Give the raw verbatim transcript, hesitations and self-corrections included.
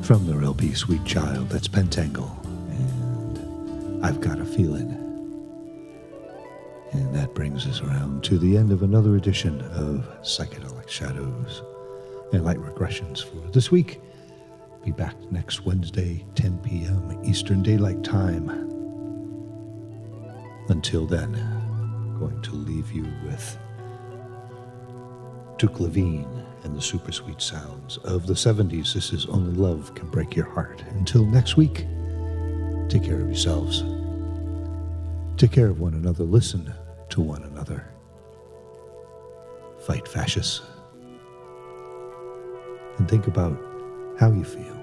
From the Real Be Sweet Child, that's Pentangle, and I've Got a Feeling. And that brings us around to the end of another edition of Psychedelic Shadows and Light Regressions for this week. Be back next Wednesday, ten p.m. Eastern Daylight Time. Until then, I'm going to leave you with Duke Levine and the super sweet sounds of the seventies. This is Only Love Can Break Your Heart. Until next week, take care of yourselves. Take care of one another. Listen to one another. Fight fascists. And think about how you feel.